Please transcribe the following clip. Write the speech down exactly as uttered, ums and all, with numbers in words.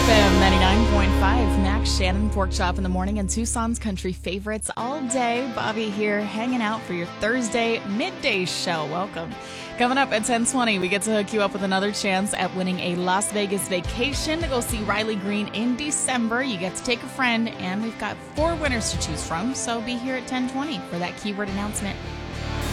M ninety-nine point five. Max Shannon, Pork Chop in the morning, and Tucson's country favorites all day. Bobby here, hanging out for your Thursday midday show. Welcome. Coming up at ten twenty, we get to hook you up with another chance at winning a Las Vegas vacation to go see Riley Green in December. You get to take a friend, and we've got four winners to choose from, so be here at ten twenty for that keyword announcement.